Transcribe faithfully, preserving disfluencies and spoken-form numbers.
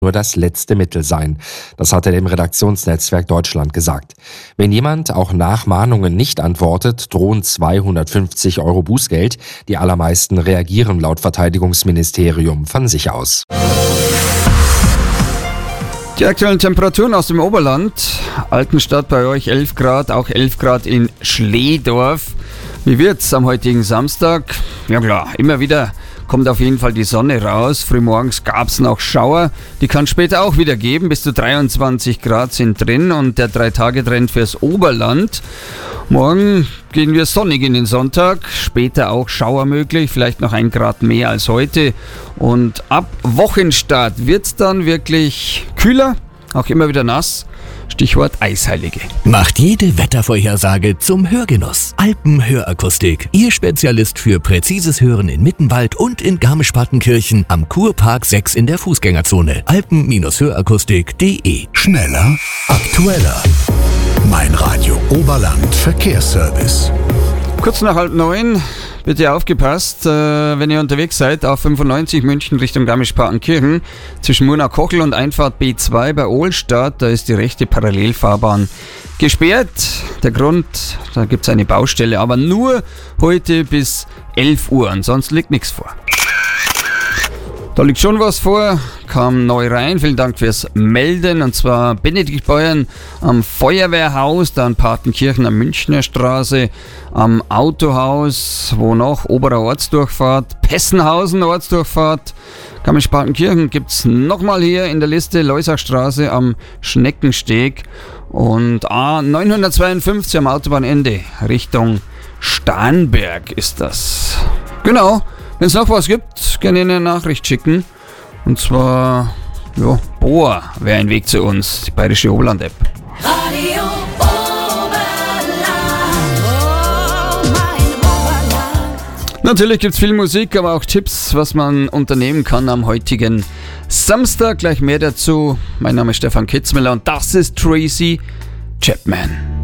nur das letzte Mittel sein. Das hat er dem Redaktionsnetzwerk Deutschland gesagt. Wenn jemand auch nach Mahnungen nicht antwortet, drohen zweihundertfünfzig Euro Bußgeld. Die allermeisten reagieren laut Verteidigungsministerium von sich aus. Die aktuellen Temperaturen aus dem Oberland. Altenstadt bei euch elf Grad, auch elf Grad in Schlehdorf. Wie wird's am heutigen Samstag? Ja klar, immer wieder kommt auf jeden Fall die Sonne raus. Frühmorgens gab's noch Schauer. Die kann später auch wieder geben. Bis zu dreiundzwanzig Grad sind drin und der drei-Tage-Trend fürs Oberland. Morgen gehen wir sonnig in den Sonntag. Später auch Schauer möglich. Vielleicht noch ein Grad mehr als heute. Und ab Wochenstart wird's dann wirklich kühler. Auch immer wieder nass. Stichwort Eisheilige. Macht jede Wettervorhersage zum Hörgenuss. Alpenhörakustik. Ihr Spezialist für präzises Hören in Mittenwald und in Garmisch-Partenkirchen am Kurpark sechs in der Fußgängerzone. alpen Hörakustik punkt de. Schneller, aktueller. Mein Radio Oberland Verkehrsservice. Kurz nach halb neun. Bitte aufgepasst, äh, wenn ihr unterwegs seid, auf fünfundneunzig München Richtung Garmisch-Partenkirchen, zwischen Murnau-Kochel und Einfahrt B zwei bei Ohlstadt, da ist die rechte Parallelfahrbahn gesperrt. Der Grund, da gibt es eine Baustelle, aber nur heute bis elf Uhr, ansonsten liegt nichts vor. Da liegt schon was vor, kam neu rein, vielen Dank fürs Melden, und zwar Benedikt Beuern am Feuerwehrhaus, dann Partenkirchen am Münchner Straße, am Autohaus, wo noch, Oberer Ortsdurchfahrt, Pessenhausen Ortsdurchfahrt, Garmisch-Partenkirchen gibt es nochmal hier in der Liste, Leusachstraße am Schneckensteg und A neunhundertzweiundfünfzig am Autobahnende Richtung Starnberg ist das. Genau. Wenn es noch was gibt, gerne eine Nachricht schicken. Und zwar, ja, Boa wäre ein Weg zu uns, die Bayerische Oberland-App. Radio Oberland, oh mein Oberland. Natürlich gibt es viel Musik, aber auch Tipps, was man unternehmen kann am heutigen Samstag. Gleich mehr dazu. Mein Name ist Stefan Kitzmüller und das ist Tracy Chapman.